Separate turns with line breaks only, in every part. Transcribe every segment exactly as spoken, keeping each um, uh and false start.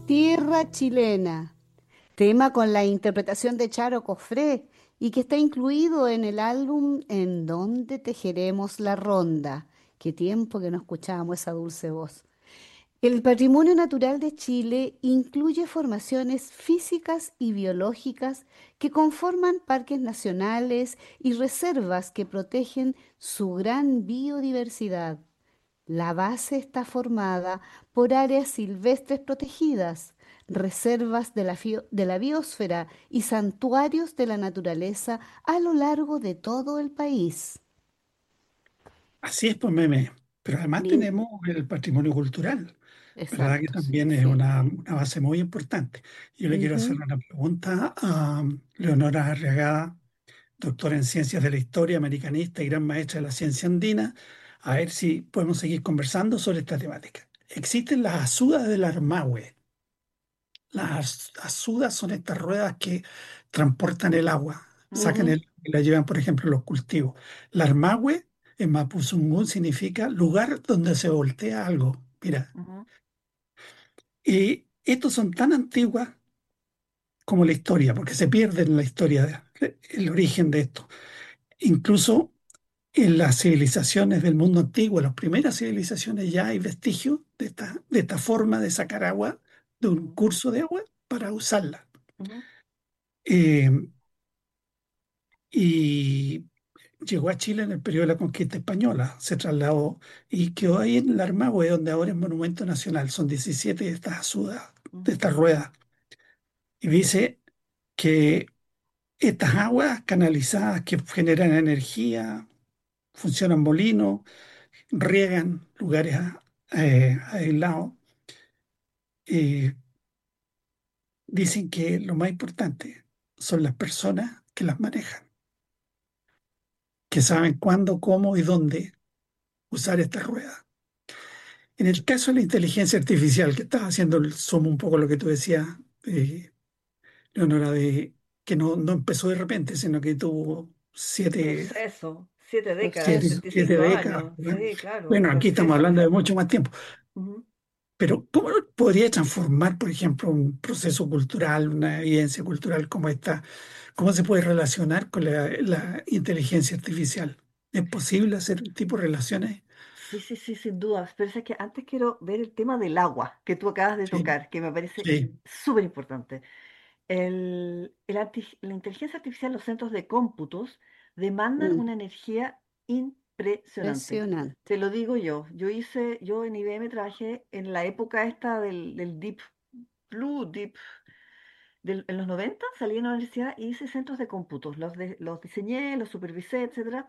Tierra chilena, tema con la interpretación de Charo Cofré y que está incluido en el álbum En donde tejeremos la ronda. Qué tiempo que no escuchábamos esa dulce voz. El patrimonio natural de Chile incluye formaciones físicas y biológicas que conforman parques nacionales y reservas que protegen su gran biodiversidad. La base está formada por áreas silvestres protegidas, reservas de la, fio- de la biosfera y santuarios de la naturaleza a lo largo de todo el país.
Así es, pues, meme. Pero además
Lin-
tenemos el patrimonio cultural, ¿verdad? Que
Exacto, sí,
también es
sí.
una, una base muy importante. Yo le quiero hacer
Ujú.
una pregunta a Leonora Arriagada, doctora en Ciencias de la Historia, americanista y gran maestra de la ciencia andina, a ver si podemos seguir conversando sobre esta temática. Existen las azudas del Armahue. Las azudas son estas ruedas que transportan el agua, sacan
Ujú,
el y la llevan, por ejemplo, a los cultivos. La Armahue en Mapuzungún significa lugar donde se voltea algo. Mira,
ujú,
y estos son tan antiguas como la historia, porque se pierde en la historia de- el origen de esto. Incluso en las civilizaciones del mundo antiguo, las primeras civilizaciones, ya hay vestigios de esta, de esta forma de sacar agua de un
ujú,
curso de agua para usarla.
ujú,
Eh, y llegó a Chile en el periodo de la conquista española, se trasladó y quedó ahí en el Armagüe, donde ahora es Monumento Nacional. Son diecisiete de estas azudas, de
ujú,
estas ruedas. Y dice que estas aguas canalizadas que generan energía, funcionan molinos, riegan lugares a- eh, aislados. Y dicen que lo más importante son las personas que las manejan, que saben cuándo, cómo y dónde usar estas ruedas. En el caso de la inteligencia artificial, que estás haciendo el zoom un poco lo que tú decías, eh, Leonora, de que no, no empezó de repente, sino que tuvo siete,
Proceso, siete décadas,
siete,
Proceso.
setenta y
siete
cinco
décadas.
años.
Bueno,
Sí, claro, un
bueno, aquí estamos
proceso.
hablando de mucho más tiempo,
Ujú.
pero ¿cómo podría transformar, por ejemplo, un proceso cultural, una evidencia cultural como esta? ¿Cómo se puede relacionar con la, la inteligencia artificial? ¿Es posible hacer un tipo de relaciones?
Sí, sí, sí, sin duda. Pero es que antes quiero ver el tema del agua que tú acabas de
Sí,
tocar, que me parece
sí.
súper importante. El, el arti- la inteligencia artificial, los centros de cómputos demandan
Mm,
una energía impresionante.
Impresionante.
Te lo digo yo. Yo hice, yo en I B M trabajé en la época esta del, del Deep Blue, Deep, del- en los noventa salí en la universidad y hice centros de cómputos. Los, de- los diseñé, los supervisé, etcétera.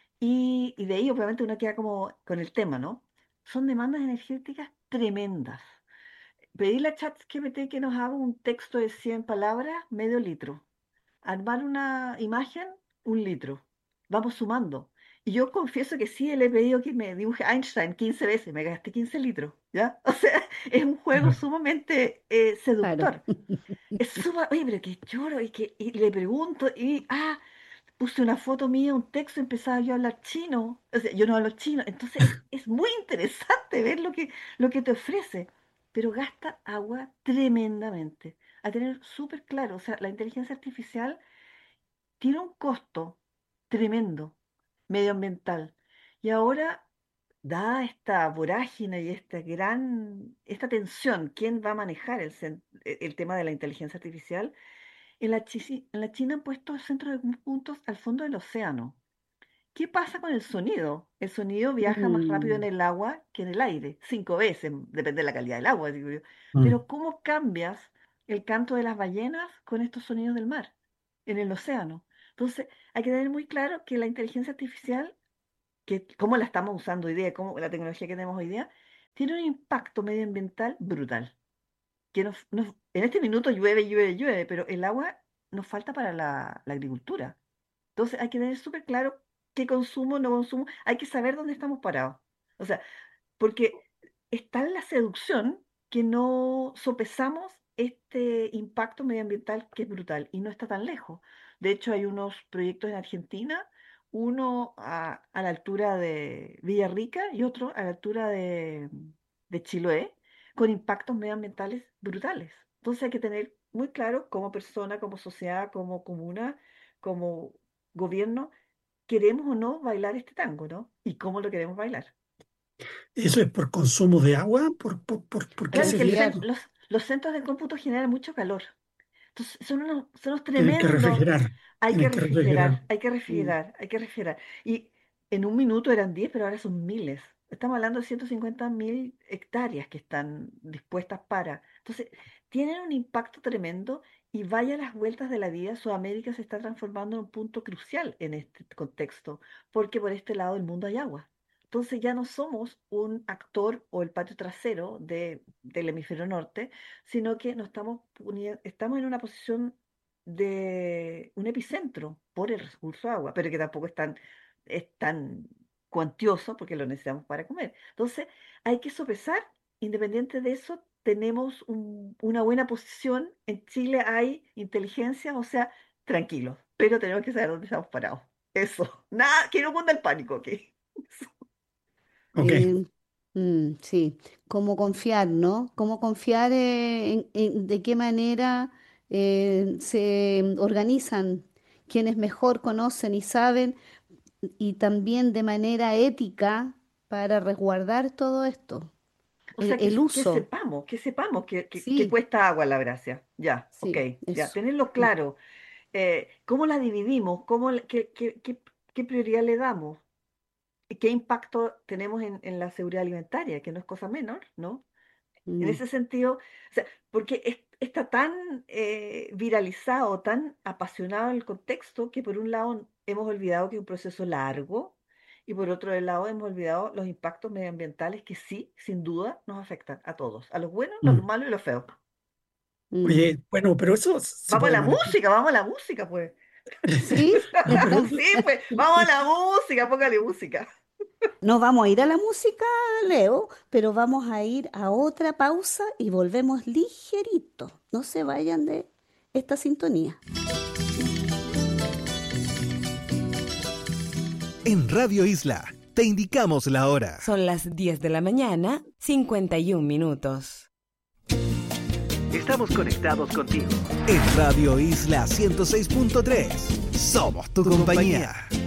Y, y de ahí obviamente uno queda como con el tema, ¿no? Son demandas energéticas tremendas. Pedirle a ChatGPT que nos haga un texto de cien palabras, medio litro. Armar una imagen, un litro. Vamos sumando. Y yo confieso que sí, le he pedido que me dibuje Einstein quince veces, me gasté quince litros, ¿ya? O sea, es un juego sumamente eh,
Claro.
seductor. Es suma, oye, pero qué choro, y, que, y le pregunto, y, ah, puse una foto mía, un texto, empezaba yo a hablar chino. O sea, yo no hablo chino. Entonces es, es muy interesante ver lo que, lo que te ofrece, pero gasta agua tremendamente. A tener súper claro, o sea, la inteligencia artificial tiene un costo tremendo medioambiental. Y ahora, dada esta vorágine y esta gran, esta tensión, ¿quién va a manejar el, cen- el tema de la inteligencia artificial? En la, Chisi- en la China han puesto centros de puntos al fondo del océano. ¿Qué pasa con el sonido? El sonido viaja más rápido en
Mm,
el agua que en el aire, cinco veces, depende de la calidad del agua, digo yo.
Mm.
Pero ¿cómo cambias el canto de las ballenas con estos sonidos del mar, en el océano? Entonces, hay que tener muy claro que la inteligencia artificial, que cómo la estamos usando hoy día, cómo la tecnología que tenemos hoy día, tiene un impacto medioambiental brutal que nos, nos- en este minuto llueve, llueve, llueve, pero el agua nos falta para la, la agricultura. Entonces hay que tener súper claro qué consumo, no consumo, hay que saber dónde estamos parados. O sea, porque está en la seducción que no sopesamos este impacto medioambiental que es brutal y no está tan lejos. De hecho, hay unos proyectos en Argentina, uno a, a la altura de Villarrica y otro a la altura de, de Chiloé, con impactos medioambientales brutales. Entonces hay que tener muy claro como persona, como sociedad, como comuna, como gobierno, queremos o no bailar este tango, ¿no? Y cómo lo queremos bailar.
¿Eso es por consumo de agua? ¿Por, por, por, por qué
Claro, es que el
sería
cen-
Confiar.
eso?
los, los centros de cómputo generan mucho calor. Entonces, son unos, son unos
Tienen que
tremendos.
refrigerar,
Hay que
tienen que refrigerar.
refrigerar, hay que
Mm.
refrigerar, hay que refrigerar. Y en un minuto eran diez, pero ahora son miles. Estamos hablando de ciento cincuenta mil hectáreas que están dispuestas para. Entonces, tienen un impacto tremendo y vaya a las vueltas de la vida, Sudamérica se está transformando en un punto crucial en este contexto, porque por este lado del mundo hay agua. Entonces ya no somos un actor o el patio trasero de- del hemisferio norte, sino que nos estamos, poni- estamos en una posición de un epicentro por el recurso agua, pero que tampoco es tan, es tan cuantioso porque lo necesitamos para comer. Entonces, hay que sopesar, independiente de eso, tenemos un- una buena posición. En Chile hay inteligencia, o sea, tranquilos, pero tenemos que saber dónde estamos parados. Eso, nada, que no cunda el pánico, ¿ok? Eso.
Ok,
Eh, mm, sí, cómo confiar, ¿no? Cómo confiar eh, en, en de qué manera eh, se organizan quienes mejor conocen y saben, y también de manera ética para resguardar todo esto.
O
El,
sea, que,
el
s- que
uso,
sepamos, que sepamos que, que- que
sí,
cuesta agua la gracia. Ya, ok,
sí,
ya,
eso.
tenerlo
Mm,
claro. Eh, ¿cómo la dividimos? ¿Cómo, la- qué, qué- qué- qué prioridad le damos? ¿Y qué impacto tenemos en, en la seguridad alimentaria? Que no es cosa menor, ¿no? En
mm,
ese sentido, o sea, porque es- está tan eh, viralizado, tan apasionado el contexto, que por un lado hemos olvidado que es un proceso largo y por otro lado hemos olvidado los impactos medioambientales que sí, sin duda, nos afectan a todos, a los buenos, los
mm.
malos y los feos.
mm.
Oye, bueno, pero eso se
Vamos a
puede
la
manejar.
música, vamos a la música, pues.
Sí,
No, pero eso,
Sí, pues, vamos a la música, póngale música.
no vamos a ir a la música, Leo, pero vamos a ir a otra pausa y volvemos ligerito. No se vayan de esta sintonía.
En Radio Isla, te indicamos la hora.
Son las diez de la mañana, cincuenta y un minutos.
Estamos conectados contigo. En Radio Isla ciento seis punto tres. Somos tu compañía.